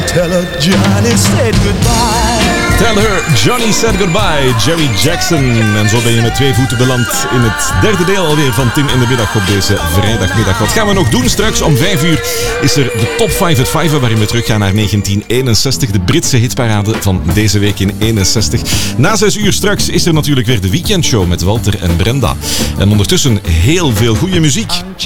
Tell her Johnny said goodbye. Tell her Johnny said goodbye, Jerry Jackson. En zo ben je met 2 voeten beland in het derde deel alweer van Tim in de Middag op deze vrijdagmiddag. Wat gaan we nog doen? Straks om 5 uur is er de Top 5 at 5, waarin we teruggaan naar 1961. De Britse hitparade van deze week in 61. Na 6 uur straks is er natuurlijk weer de weekendshow met Walter en Brenda. En ondertussen heel veel goede muziek.